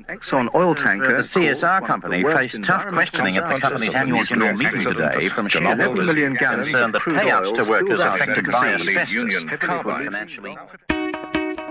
Exxon oil tanker... The CSR company faced tough questioning at the company's annual general meeting today from shareholders concerned that payouts to workers affected by asbestos could be financially...